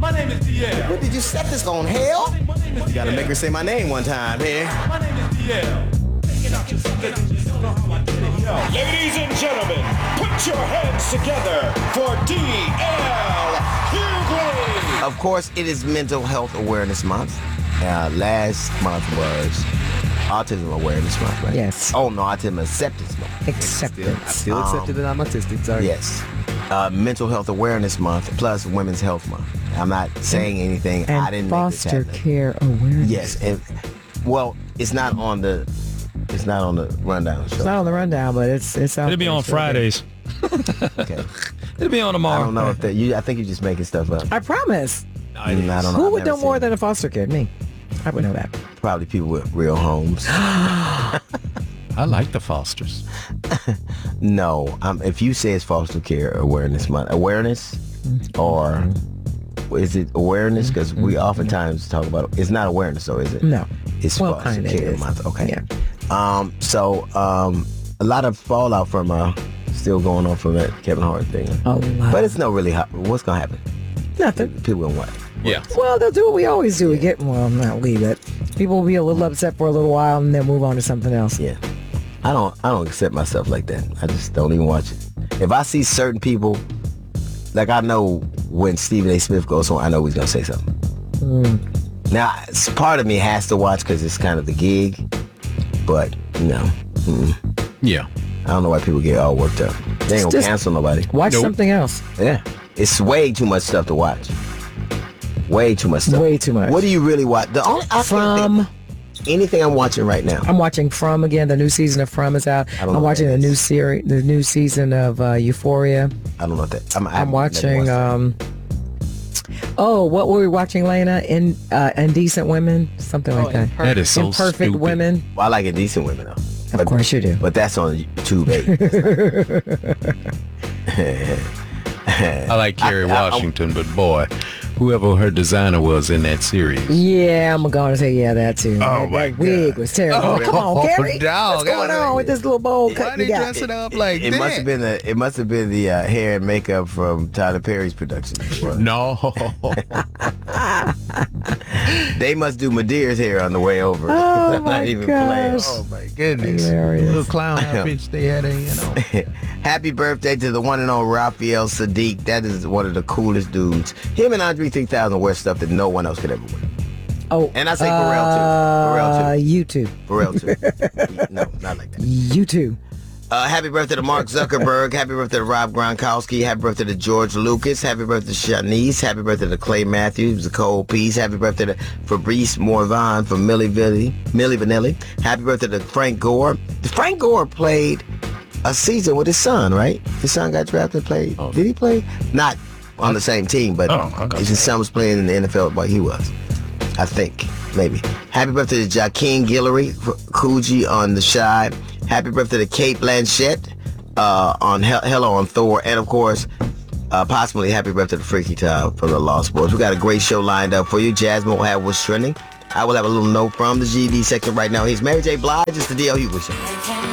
My name is DL. What did you set this on, hell? You gotta make her say my name one time here. My name is DL. Ladies and gentlemen, put your hands together for DL Hughley. Of course, it is Mental Health Awareness Month. Last month was Autism Awareness Month, right? Yes. Oh, no, Autism Acceptance Month. Acceptance. I still accepted that I'm autistic, sorry. Yes. Mental Health Awareness Month plus Women's Health Month. I'm not saying anything. And I didn't foster make this happen. care awareness. Yes. And, well, it's not on the rundown show. It's not on the rundown, but it's out. It'll be there, on so Fridays. Okay. It'll be on I tomorrow. don't know if that. I think you're just making stuff up. I promise. I don't know. Who I've would never know more seen than it. a foster kid? Me. I would know that. Probably people with real homes. I like the Fosters. No. If you say it's Foster Care Awareness Month, awareness or is it awareness? Because we oftentimes talk about it's not awareness, though, is it? No. It's Well, Foster kinda Care is. Month. Okay. Yeah. So a lot of fallout from still going on from that Kevin Hart thing. A lot. But it's no really hot. What's gonna happen? Nothing. People gonna what? Yeah. Well, they'll do what we always do. We get, well, not we, but people will be a little upset for a little while and then move on to something else. Yeah. I don't accept myself like that. I just don't even watch it. If I see certain people, like I know when Stephen A. Smith goes on, I know he's gonna say something. Now, part of me has to watch because it's kind of the gig, but Yeah. I don't know why people get all worked up. They ain't gonna Just cancel nobody. Watch Nope. something else. Yeah. It's way too much stuff to watch. Way too much stuff. Way too much. What do you really watch? The only I can't think anything I'm watching right now. I'm watching From again. The new season of From is out. I don't know I'm what watching that the new is. series, the new season of Euphoria. I don't know what that. I'm I've never watching. watched What were we watching, Lena? Indecent Women, something like that. That is so Imperfect stupid. Women. that. Well, I like Indecent Women though. Of course you do. But that's on YouTube. I like Kerry Washington, but boy, whoever her designer was in that series. Yeah, I'm going to say that too. Oh, my that wig was terrible. Oh, Come on, Carrie. dog. What's going on with this little bowl cut Why you they got? dress it up like It that? must have been the hair and makeup from Tyler Perry's production. No. They must do Madeire's hair on the way over. Oh, Not my even gosh. Oh my goodness. Hilarious. Little clown outfits they had in, Happy birthday to the one and only Raphael Sadiq. That is one of the coolest dudes. Him and Andre 3000 wear stuff that no one else could ever wear. Oh, And I say Pharrell you too. Pharrell too. No, not like that. You too. Happy birthday to Mark Zuckerberg. Happy birthday to Rob Gronkowski. Happy birthday to George Lucas. Happy birthday to Shanice. Happy birthday to Clay Matthews, Nicole Peace. Happy birthday to Fabrice Morvan from Milli Vanilli. Happy birthday to Frank Gore. Frank Gore played a season with his son, right? His son got drafted and played. Did he play? Not on the same team, but his son was playing in the NFL while he was. I think, maybe. Happy birthday to Joaquin Guillory, Coogee on The Shy. Happy birthday to Kate Blanchett on Hello on Thor. And, of course, possibly happy birthday to Freaky Tom from the Lost Boys. We got a great show lined up for you. Jasmine will have what's trending. I will have a little note from the GD section right now. Here's Mary J. Blige. It's the DL Hughley Show.